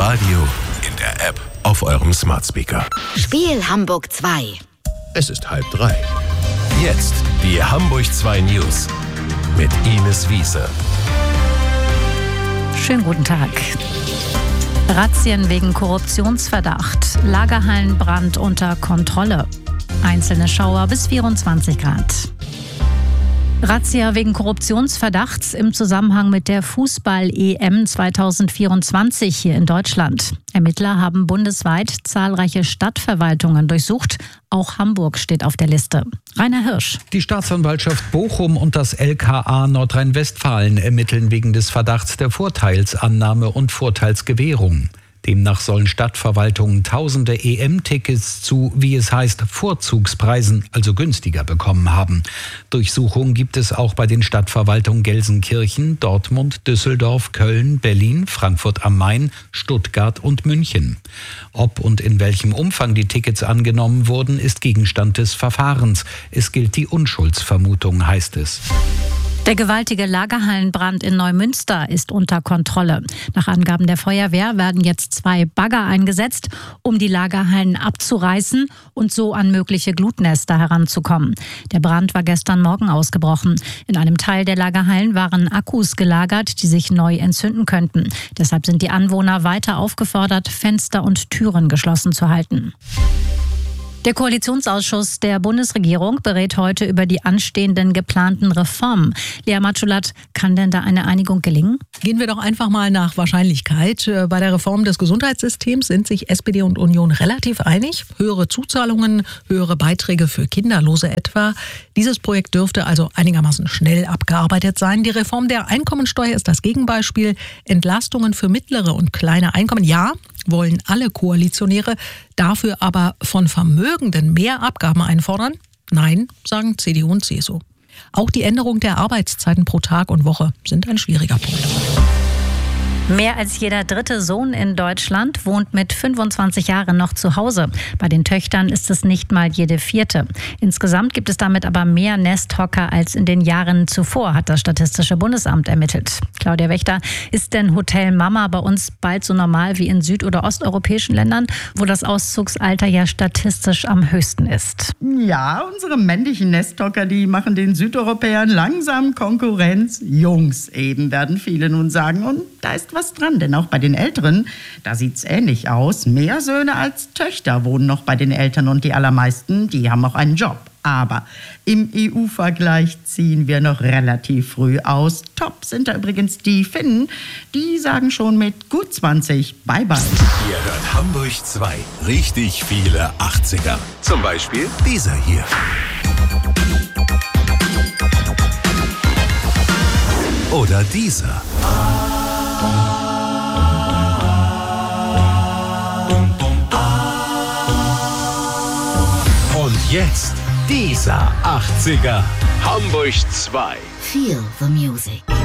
Radio, in der App, auf eurem Smart Speaker. Spiel Hamburg 2. Es ist 2:30. Jetzt die Hamburg 2 News mit Ines Wiese. Schönen guten Tag. Razzien wegen Korruptionsverdacht. Lagerhallenbrand unter Kontrolle. Einzelne Schauer bis 24 Grad. Razzia wegen Korruptionsverdachts im Zusammenhang mit der Fußball-EM 2024 hier in Deutschland. Ermittler haben bundesweit zahlreiche Stadtverwaltungen durchsucht. Auch Hamburg steht auf der Liste. Rainer Hirsch. Die Staatsanwaltschaft Bochum und das LKA Nordrhein-Westfalen ermitteln wegen des Verdachts der Vorteilsannahme und Vorteilsgewährung. Demnach sollen Stadtverwaltungen tausende EM-Tickets zu, wie es heißt, Vorzugspreisen, also günstiger bekommen haben. Durchsuchungen gibt es auch bei den Stadtverwaltungen Gelsenkirchen, Dortmund, Düsseldorf, Köln, Berlin, Frankfurt am Main, Stuttgart und München. Ob und in welchem Umfang die Tickets angenommen wurden, ist Gegenstand des Verfahrens. Es gilt die Unschuldsvermutung, heißt es. Der gewaltige Lagerhallenbrand in Neumünster ist unter Kontrolle. Nach Angaben der Feuerwehr werden jetzt 2 Bagger eingesetzt, um die Lagerhallen abzureißen und so an mögliche Glutnester heranzukommen. Der Brand war gestern Morgen ausgebrochen. In einem Teil der Lagerhallen waren Akkus gelagert, die sich neu entzünden könnten. Deshalb sind die Anwohner weiter aufgefordert, Fenster und Türen geschlossen zu halten. Der Koalitionsausschuss der Bundesregierung berät heute über die anstehenden geplanten Reformen. Lea Matschulat, kann denn da eine Einigung gelingen? Gehen wir doch einfach mal nach Wahrscheinlichkeit. Bei der Reform des Gesundheitssystems sind sich SPD und Union relativ einig. Höhere Zuzahlungen, höhere Beiträge für Kinderlose etwa. Dieses Projekt dürfte also einigermaßen schnell abgearbeitet sein. Die Reform der Einkommensteuer ist das Gegenbeispiel. Entlastungen für mittlere und kleine Einkommen, ja, wollen alle Koalitionäre, dafür aber von Vermögenden mehr Abgaben einfordern? Nein, sagen CDU und CSU. Auch die Änderung der Arbeitszeiten pro Tag und Woche sind ein schwieriger Punkt. Mehr als jeder dritte Sohn in Deutschland wohnt mit 25 Jahren noch zu Hause. Bei den Töchtern ist es nicht mal jede vierte. Insgesamt gibt es damit aber mehr Nesthocker als in den Jahren zuvor, hat das Statistische Bundesamt ermittelt. Claudia Wächter, ist denn Hotel Mama bei uns bald so normal wie in süd- oder osteuropäischen Ländern, wo das Auszugsalter ja statistisch am höchsten ist? Ja, unsere männlichen Nesthocker, die machen den Südeuropäern langsam Konkurrenz. Jungs eben, werden viele nun sagen. Und da ist was dran, denn auch bei den Älteren, da sieht's ähnlich aus. Mehr Söhne als Töchter wohnen noch bei den Eltern und die allermeisten, die haben auch einen Job. Aber im EU-Vergleich ziehen wir noch relativ früh aus. Top sind da übrigens die Finnen. Die sagen schon mit gut 20 Bye-bye. Ihr hört Hamburg 2. Richtig viele 80er. Zum Beispiel dieser hier. Oder dieser. Und jetzt dieser 80er. Hamburg 2. Feel the music.